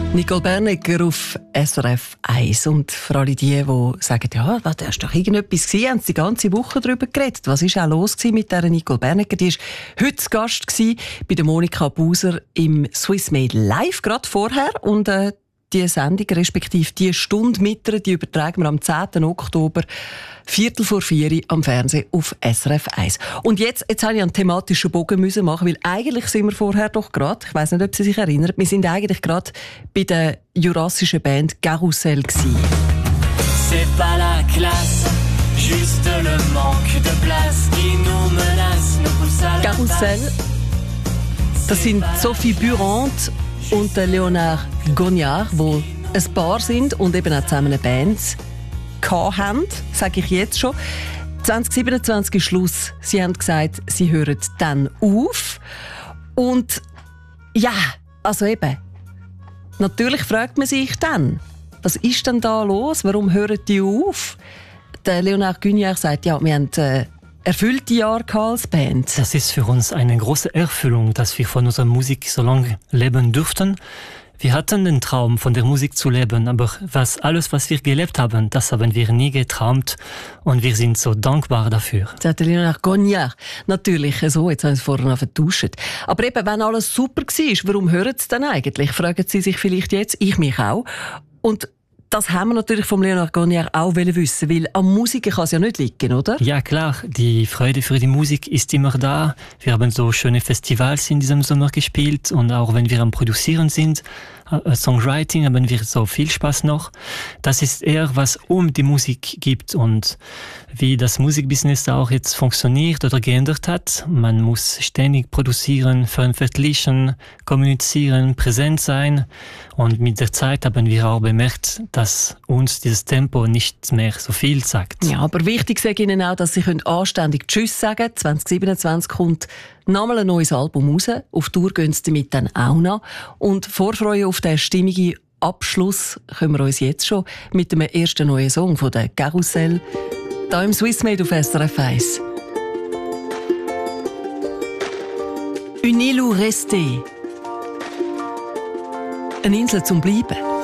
Nicole Bernecker auf SRF 1. Und für alle die sagen, ja, das war doch irgendetwas gewesen, haben sie die ganze Woche darüber geredet. Was war auch los mit dieser Nicole Bernecker? Die war heute zu Gast bei der Monika Buser im Swiss Made Live, gerade vorher. Und die Sendung, respektive die Stunde mit ihr, die übertragen wir am 10. Oktober, 3:45 am Fernsehen auf SRF 1. Und jetzt habe ich einen thematischen Bogen machen, weil eigentlich sind wir vorher doch gerade, ich weiss nicht, ob Sie sich erinnern, wir sind eigentlich gerade bei der jurassischen Band Carousel gewesen. C'est pas la classe, juste le manque de place qui nous menace, nous pousse à la Carousel, das sind Sophie Burant und Leonard Gognard, die ein Paar sind und eben auch zusammen eine Band haben, sage ich jetzt schon. 2027 ist Schluss. Sie haben gesagt, sie hören dann auf. Und ja, also eben, natürlich fragt man sich dann, was ist denn da los? Warum hören die auf? Der Leonard Gognard sagt, ja, wir haben erfüllte Jahre als Band. Das ist für uns eine große Erfüllung, dass wir von unserer Musik so lange leben durften. Wir hatten den Traum, von der Musik zu leben, aber alles, was wir gelebt haben, das haben wir nie geträumt und wir sind so dankbar dafür. Sagt Leonard Gognard. Natürlich, so, jetzt haben Sie es vorher noch vertauscht. Aber eben, wenn alles super war, warum hören Sie dann eigentlich? Fragen Sie sich vielleicht jetzt, ich mich auch. Und das haben wir natürlich vom Leonard Gognard auch wissen, weil am Musik kann es ja nicht liegen, oder? Ja, klar. Die Freude für die Musik ist immer da. Wir haben so schöne Festivals in diesem Sommer gespielt und auch wenn wir am Produzieren sind, Songwriting, haben wir so viel Spaß noch. Das ist eher, was um die Musik gibt und wie das Musikbusiness auch jetzt funktioniert oder geändert hat. Man muss ständig produzieren, veröffentlichen, kommunizieren, präsent sein. Und mit der Zeit haben wir auch bemerkt, dass uns dieses Tempo nicht mehr so viel sagt. Ja, aber wichtig ist Ihnen auch, dass Sie anständig Tschüss sagen können. 2027 kommt nochmal ein neues Album raus. Auf Tour gehen Sie damit dann auch noch. Und Vorfreude auf den stimmigen Abschluss können wir uns jetzt schon mit dem ersten neuen Song von der Carousel hier im Swiss Made auf SRF 1. Une île où rester. Eine Insel zum Bleiben.